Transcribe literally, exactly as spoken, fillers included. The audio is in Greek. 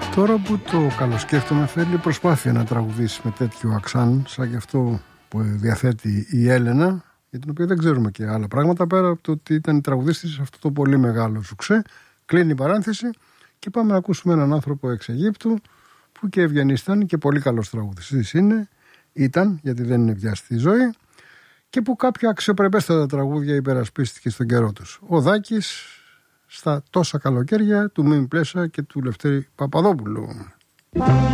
Τώρα που το καλοσκέφτομαι, θέλει προσπάθεια να τραγουδήσει με τέτοιο αξάν σαν και αυτό που διαθέτει η Έλενα, για την οποία δεν ξέρουμε και άλλα πράγματα πέρα από το ότι ήταν η τραγουδίστρια σε αυτό το πολύ μεγάλο σουξέ. Κλείνει η παράνθεση και πάμε να ακούσουμε έναν άνθρωπο εξ Αιγύπτου που και ευγενής ήταν και πολύ καλός τραγουδιστής είναι, ήταν, γιατί δεν είναι πια στη ζωή, και που κάποια αξιοπρεπέστατα τραγούδια υπερασπίστηκε στον καιρό τους. Ο Δάκης στα τόσα καλοκαίρια του Μίμη Πλέσα και του Λευτέρη Παπαδόπουλου.